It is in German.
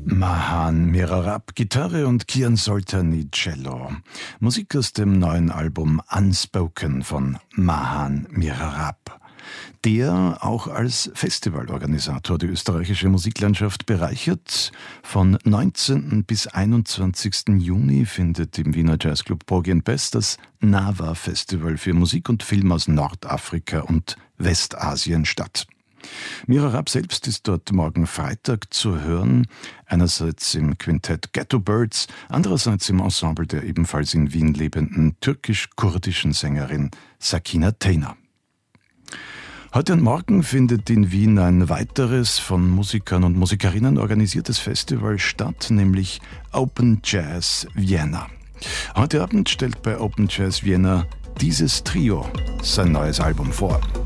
Mahan Mirarab, Gitarre und Kian Soltani, Cello. Musik aus dem neuen Album Unspoken von Mahan Mirarab, der auch als Festivalorganisator die österreichische Musiklandschaft bereichert. Von 19. bis 21. Juni findet im Wiener Jazzclub Porgy & Bess das NAVA Festival für Musik und Film aus Nordafrika und Westasien statt. Mirarab selbst ist dort morgen Freitag zu hören, einerseits im Quintett Ghetto Birds, andererseits im Ensemble der ebenfalls in Wien lebenden türkisch-kurdischen Sängerin Sakina Teyna. Heute und morgen findet in Wien ein weiteres von Musikern und Musikerinnen organisiertes Festival statt, nämlich Open Jazz Vienna. Heute Abend stellt bei Open Jazz Vienna dieses Trio sein neues Album vor.